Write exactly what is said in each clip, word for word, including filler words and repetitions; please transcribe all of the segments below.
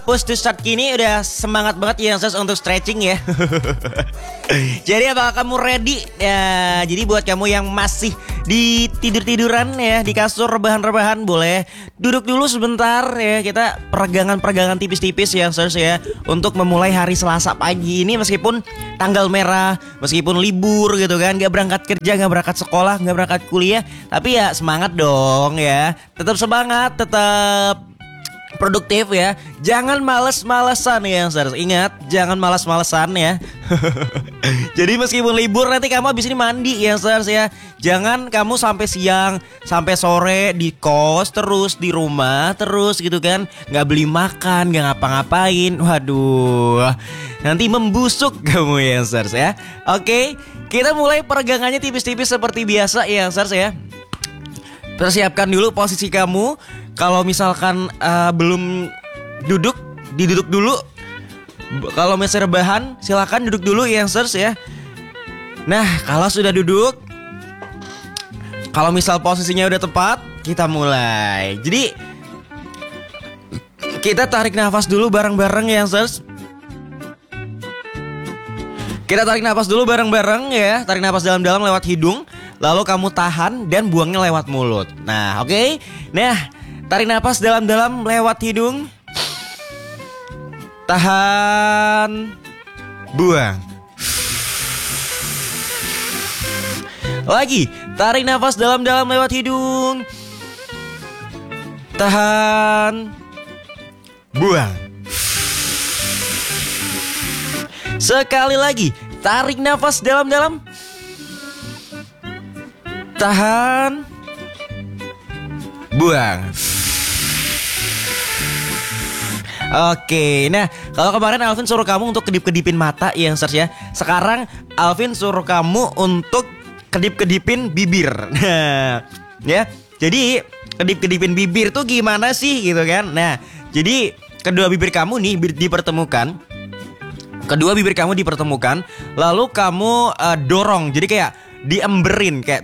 push to start kini udah semangat banget ya Youngsters untuk stretching ya. Jadi apakah kamu ready? Ya, jadi buat kamu yang masih di tidur-tiduran ya, di kasur rebahan-rebahan, boleh duduk dulu sebentar ya. Kita peregangan-peregangan tipis-tipis ya Youngsters ya, untuk memulai hari Selasa pagi ini meskipun tanggal merah, meskipun libur gitu kan, gak berangkat kerja, gak berangkat sekolah, gak berangkat kuliah, tapi ya semangat dong ya. Tetap semangat, tetap produktif ya. Jangan males-malesan ya Youngsters. Ingat, jangan malas-malesan ya. Jadi meskipun libur nanti kamu habis ini mandi ya Youngsters ya. Jangan kamu sampai siang, sampai sore di kos terus, di rumah terus gitu kan, gak beli makan, gak ngapa-ngapain. Waduh, nanti membusuk kamu ya Youngsters ya. Oke, kita mulai peregangannya tipis-tipis seperti biasa ya Youngsters ya. Persiapkan dulu posisi kamu. Kalau misalkan uh, belum duduk, diduduk dulu. Kalau masih rebahan, silakan duduk dulu ya Youngsters ya. Nah, kalau sudah duduk, kalau misal posisinya udah tepat, kita mulai. Jadi kita tarik nafas dulu bareng-bareng ya Youngsters. Kita tarik nafas dulu bareng-bareng ya. Tarik nafas dalam-dalam lewat hidung, lalu kamu tahan dan buangnya lewat mulut. Nah, oke. Okay? Nah, tarik nafas dalam-dalam lewat hidung, tahan, buang. Lagi, tarik nafas dalam-dalam lewat hidung, tahan, buang. Sekali lagi, tarik nafas dalam-dalam, tahan, buang. Oke, nah kalau kemarin Alvin suruh kamu untuk kedip-kedipin mata ya Youngsters ya. Sekarang Alvin suruh kamu untuk kedip-kedipin bibir. Nah, ya. Jadi kedip-kedipin bibir tuh gimana sih gitu kan? Nah, jadi kedua bibir kamu nih dipertemukan. Kedua bibir kamu dipertemukan, lalu kamu uh, dorong. Jadi kayak diemberin kayak.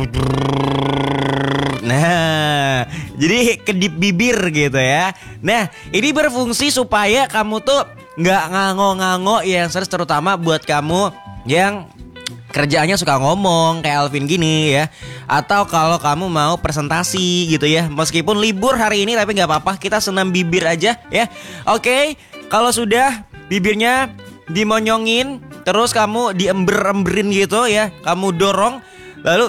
Nah, jadi kedip bibir gitu ya. Nah, ini berfungsi supaya kamu tuh nggak ngango-ngango ya Youngsters, terutama buat kamu yang kerjaannya suka ngomong kayak Alvin gini ya. Atau kalau kamu mau presentasi gitu ya, meskipun libur hari ini tapi nggak apa-apa, kita senam bibir aja ya. Oke, kalau sudah bibirnya dimonyongin, terus kamu diember-emberin gitu ya, kamu dorong, lalu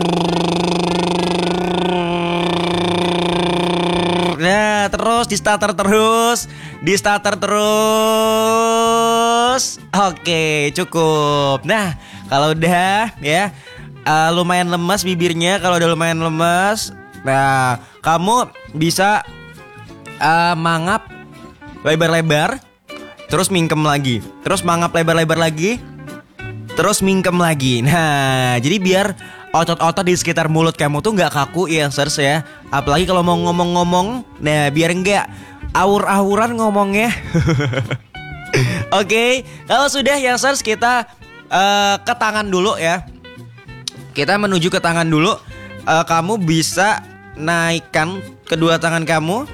nah, terus di starter terus, di starter terus. Oke, cukup. Nah, kalau udah ya uh, lumayan lemas bibirnya, kalau udah lumayan lemas, nah kamu bisa uh, mangap lebar-lebar, terus mingkem lagi, terus mangap lebar-lebar lagi, terus mingkem lagi. Nah, jadi biar otot-otot di sekitar mulut kamu tuh nggak kaku ya Youngsters ya. Apalagi kalau mau ngomong-ngomong, nah biar nggak awur-awuran ngomongnya. Oke, okay, kalau sudah Youngsters kita uh, ke tangan dulu ya. Kita menuju ke tangan dulu. uh, Kamu bisa naikkan kedua tangan kamu.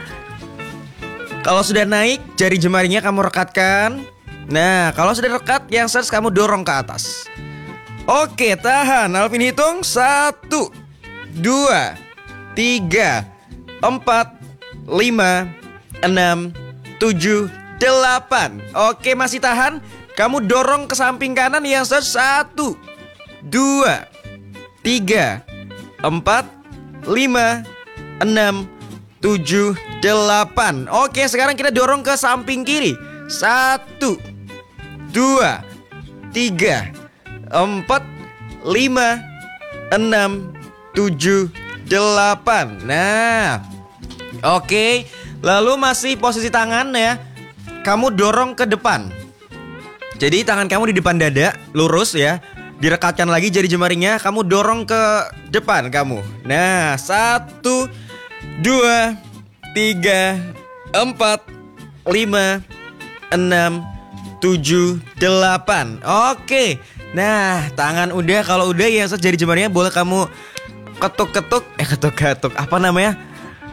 Kalau sudah naik, jari jemarinya kamu rekatkan. Nah, kalau sudah rekat Youngsters, kamu dorong ke atas. Oke, tahan. Alvin hitung. Satu, dua, tiga, empat, lima, enam, tujuh, delapan. Oke, masih tahan. Kamu dorong ke samping kanan yang satu, dua, tiga, empat, lima, enam, tujuh, delapan. Oke, sekarang kita dorong ke samping kiri. Satu, dua, tiga, empat, lima, enam, tujuh, delapan. Nah, oke. Lalu masih posisi tangan ya, kamu dorong ke depan. Jadi tangan kamu di depan dada, lurus ya. Direkatkan lagi jari jemarinya, kamu dorong ke depan kamu. Nah, satu, dua, tiga, empat, lima, enam, tujuh, delapan. Oke. Nah, tangan udah, kalau udah ya jari jemarinya boleh kamu ketuk-ketuk, eh ketuk-ketuk, apa namanya?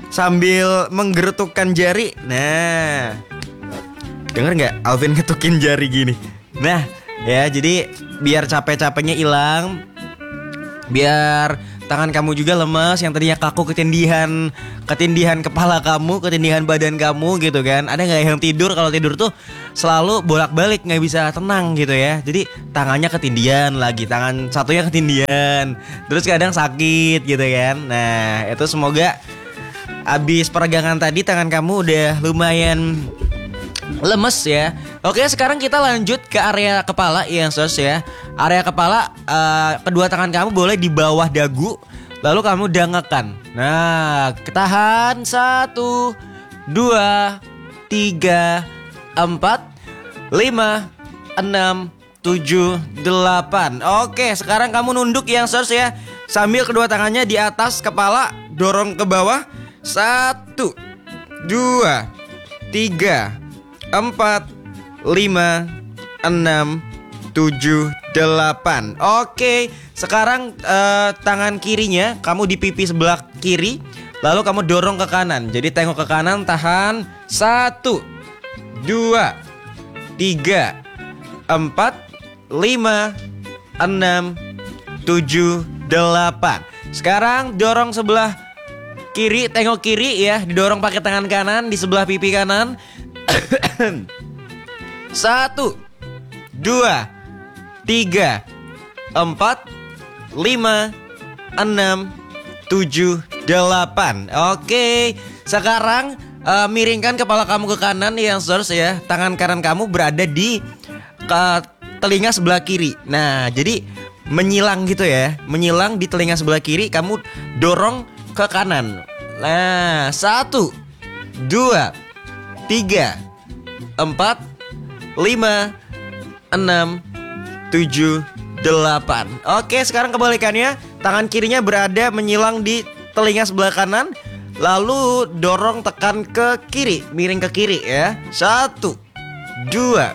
sambil menggerutukkan jari. Nah, denger nggak Alvin ngetukin jari gini? Nah, ya jadi biar capek-capeknya hilang, biar tangan kamu juga lemas, yang tadinya kaku ketindihan, ketindihan kepala kamu, ketindihan badan kamu gitu kan. Ada nggak yang tidur, kalau tidur tuh selalu bolak-balik nggak bisa tenang gitu ya. Jadi tangannya ketindihan lagi, tangan satunya ketindihan, terus kadang sakit gitu kan. Nah itu semoga abis peregangan tadi tangan kamu udah lumayan lemes ya. Oke, sekarang kita lanjut ke area kepala ya, sos ya. Area kepala, uh, kedua tangan kamu boleh di bawah dagu, lalu kamu dangakkan. Nah, ketahan satu, dua, tiga, empat, lima, enam, tujuh, delapan. Oke, sekarang kamu nunduk ya, sos ya. Sambil kedua tangannya di atas kepala, dorong ke bawah. Satu, dua, tiga, empat, lima, enam, tujuh, delapan. Oke, sekarang uh, tangan kirinya kamu di pipi sebelah kiri, lalu kamu dorong ke kanan. Jadi tengok ke kanan, tahan. Satu, dua, tiga, empat, lima, enam, tujuh, delapan. Sekarang dorong sebelah kiri, tengok kiri ya, didorong pakai tangan kanan di sebelah pipi kanan. Satu, dua, tiga, empat, lima, enam, tujuh, delapan. Oke, sekarang uh, miringkan kepala kamu ke kanan ya, source ya. Tangan kanan kamu berada di ke telinga sebelah kiri. Nah, jadi menyilang gitu ya, menyilang di telinga sebelah kiri. Kamu dorong ke kanan. Nah, satu, dua, tiga, empat, lima, enam, tujuh, delapan. Oke, sekarang kebalikannya. Tangan kirinya berada menyilang di telinga sebelah kanan, lalu dorong tekan ke kiri, miring ke kiri ya. Satu, dua,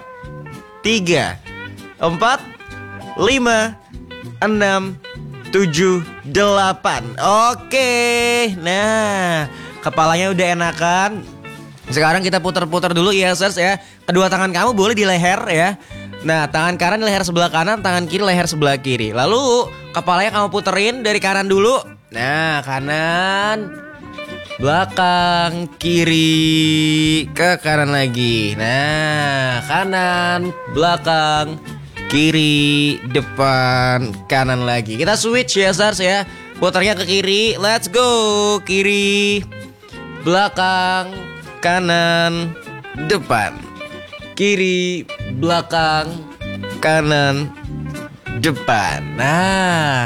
tiga, empat, lima, enam, tujuh, delapan. Oke, nah kepalanya udah enakan. Sekarang kita putar-putar dulu ya, Sers ya. Kedua tangan kamu boleh di leher ya. Nah, tangan kanan di leher sebelah kanan, tangan kiri leher sebelah kiri. Lalu kepalanya kamu puterin dari kanan dulu. Nah, kanan, belakang, kiri, ke kanan lagi. Nah, kanan, belakang, kiri, depan, kanan lagi. Kita switch ya, Sers ya. Putarnya ke kiri. Let's go. Kiri, belakang, kanan, depan, kiri, belakang, kanan, depan. Nah,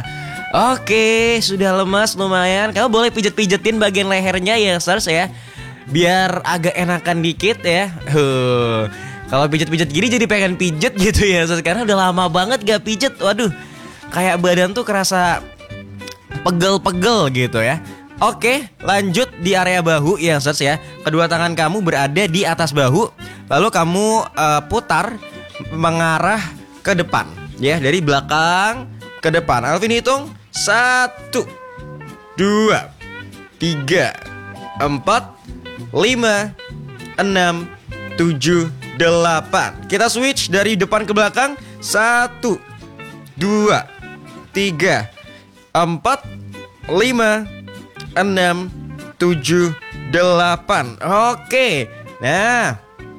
oke, sudah lemas lumayan. Kamu boleh pijet-pijetin bagian lehernya ya, Sers ya, biar agak enakan dikit ya. Huh. Kalau pijet-pijet gini jadi pengen pijet gitu ya, Sers, karena udah lama banget gak pijet. Waduh, kayak badan tuh kerasa pegel-pegel gitu ya. Oke, lanjut di area bahu ya, Sers ya. Kedua tangan kamu berada di atas bahu, lalu kamu uh, putar mengarah ke depan ya, dari belakang ke depan. Alvin hitung satu, dua, tiga, empat, lima, enam, tujuh, delapan. Kita switch dari depan ke belakang. Satu, dua, tiga, empat, lima, enam, tujuh, delapan. Oke. Nah,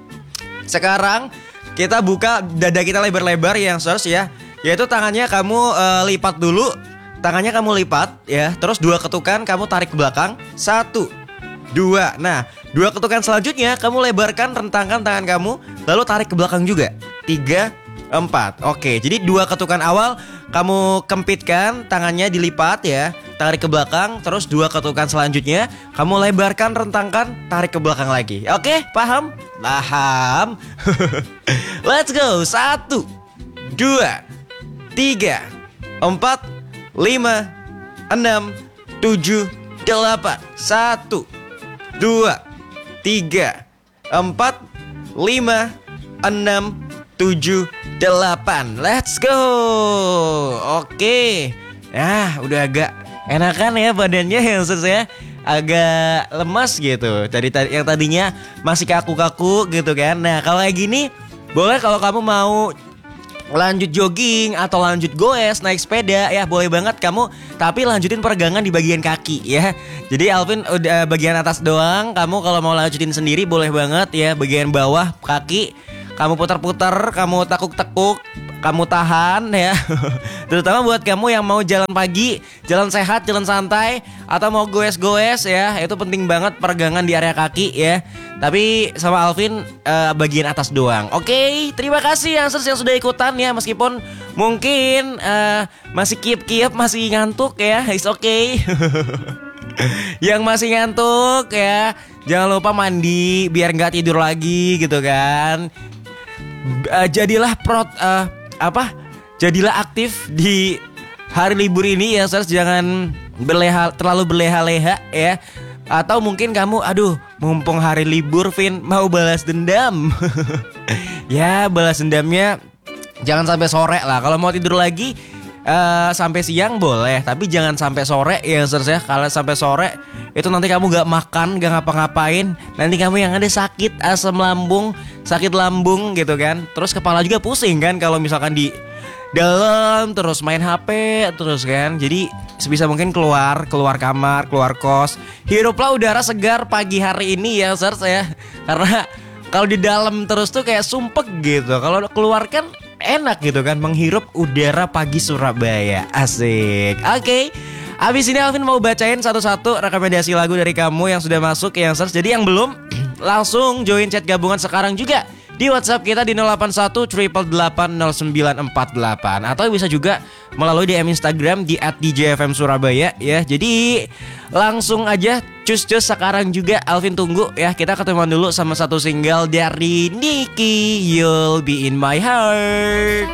sekarang kita buka dada kita lebar-lebar yang Sers ya. Yaitu tangannya kamu uh, lipat dulu. Tangannya kamu lipat ya. Terus dua ketukan kamu tarik ke belakang. Satu, dua. Nah, dua ketukan selanjutnya kamu lebarkan, rentangkan tangan kamu, lalu tarik ke belakang juga. Tiga, empat. Oke, jadi dua ketukan awal kamu kempitkan, tangannya dilipat ya, tarik ke belakang. Terus dua ketukan selanjutnya kamu lebarkan, rentangkan, tarik ke belakang lagi. Oke, paham? Paham. Let's go. Satu, dua, tiga, empat, lima, enam, tujuh, delapan. Satu, dua, tiga, empat, lima, enam, tujuh, delapan. Let's go. Oke. Nah, udah agak enakan ya badannya ya, Sers ya. agak lemas gitu. Dari yang tadinya masih kaku-kaku gitu kan. Nah kalau kayak gini boleh kalau kamu mau lanjut jogging atau lanjut goes naik sepeda ya boleh banget kamu, tapi lanjutin peregangan di bagian kaki ya. Jadi Alvin udah bagian atas doang, kamu kalau mau lanjutin sendiri boleh banget ya. Bagian bawah kaki kamu putar-putar, kamu tekuk-tekuk, kamu tahan ya. Terutama buat kamu yang mau jalan pagi, jalan sehat, jalan santai, atau mau goes-goes ya, itu penting banget peregangan di area kaki ya. Tapi sama Alvin uh, bagian atas doang. Oke, terima kasih yang yang sudah ikutan ya. Meskipun mungkin uh, masih kiep-kiep, masih ngantuk ya, it's okay. Yang masih ngantuk ya, jangan lupa mandi biar nggak tidur lagi gitu kan. Uh, jadilah prot uh, apa? Jadilah aktif di hari libur ini ya, Sers. Jangan berleha terlalu berleha-leha ya. Atau mungkin kamu, aduh, mumpung hari libur, Vin, mau balas dendam. Ya, balas dendamnya jangan sampai sore lah. Kalau mau tidur lagi uh, sampai siang boleh, tapi jangan sampai sore ya, Sers ya. Kalau sampai sore itu nanti kamu gak makan, gak ngapa-ngapain. Nanti kamu yang ada sakit asam lambung, sakit lambung gitu kan. Terus kepala juga pusing kan kalau misalkan di dalam terus main H P terus kan. Jadi sebisa mungkin keluar, keluar kamar, keluar kos. Hiruplah udara segar pagi hari ini ya, Sers ya. Karena kalau di dalam terus tuh kayak sumpek gitu. Kalau keluar kan enak gitu kan, menghirup udara pagi Surabaya. Asik. Oke. Okay. Abis ini Alvin mau bacain satu-satu rekomendasi lagu dari kamu yang sudah masuk ya, Sers. Jadi yang belum langsung join chat gabungan sekarang juga di WhatsApp kita di nol delapan satu delapan delapan nol sembilan empat delapan, atau bisa juga melalui D M Instagram di at D J F M Surabaya ya. Jadi langsung aja cus-cus sekarang juga. Alvin tunggu ya. Kita ketemuan dulu sama satu single dari Niki, You'll Be In My Heart.